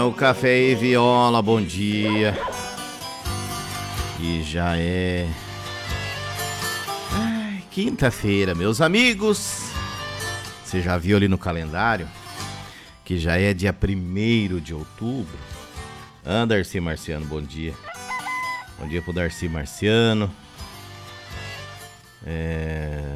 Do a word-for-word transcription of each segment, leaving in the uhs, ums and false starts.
O Café e Viola, bom dia. E já é Ai, quinta-feira, meus amigos. Você já viu ali no calendário que já é dia primeiro de outubro? Ah, Darcy Marciano, bom dia. Bom dia pro Darcy Marciano. É...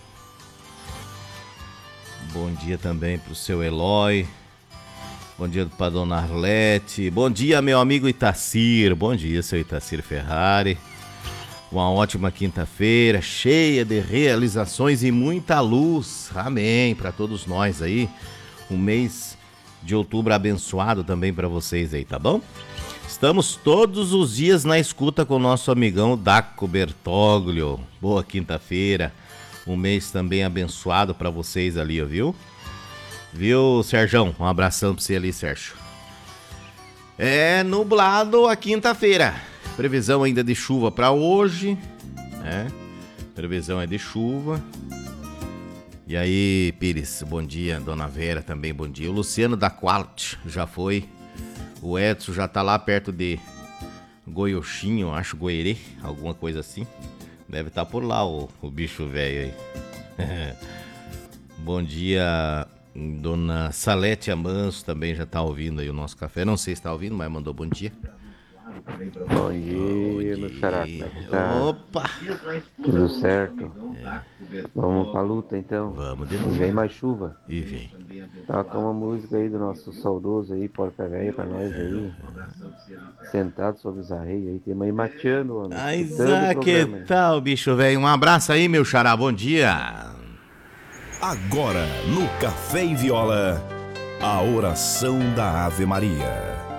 Bom dia também pro seu Eloy. Bom dia pra dona Arlete. Bom dia, meu amigo Itacir. Bom dia, seu Itacir Ferrari. Uma ótima quinta-feira, cheia de realizações e muita luz. Amém, para todos nós aí. Um mês de outubro abençoado também para vocês aí, tá bom? Estamos todos os dias na escuta com o nosso amigão Daco Bertoglio. Boa quinta-feira. Um mês também abençoado para vocês ali, viu? Viu, Serjão? Um abração pra você ali, Sérgio. É nublado a quinta-feira. Previsão ainda de chuva pra hoje, né? Previsão é de chuva. E aí, Pires, bom dia. Dona Vera também, bom dia. O Luciano da Qualt já foi. O Edson já tá lá perto de Goiochinho, acho, Goerê, alguma coisa assim. Deve estar tá por lá o, o bicho velho aí. Bom dia... Dona Salete Amanso também já tá ouvindo aí o nosso café. Não sei se tá ouvindo, mas mandou bom dia. Bom dia, meu xará. Tá Opa! tudo certo? É. Vamos pra luta então. Vamos de novo. E vem mais chuva. E vem. Toca uma música aí do nosso saudoso aí, Porca Véia, pra nós aí. Sentado sobre os arreios aí. Tem mãe mateando, homem. Ai, que tal, bicho velho? Um abraço aí, meu xará. Bom dia. Agora, no Café e Viola, a oração da Ave Maria.